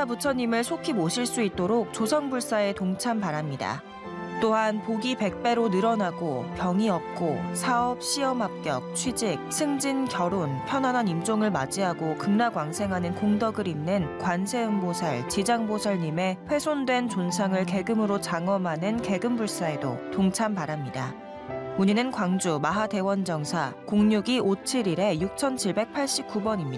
만사 부처님을 속히 모실 수 있도록 조성불사에 동참 바랍니다. 또한 복이 100배로 늘어나고 병이 없고 사업, 시험 합격, 취직, 승진, 결혼, 편안한 임종을 맞이하고 극락왕생하는 공덕을 잇는 관세음보살, 지장보살님의 훼손된 존상을 계금으로 장엄하는 계금불사에도 동참 바랍니다. 문의는 광주 마하대원정사 062-571-6789번입니다.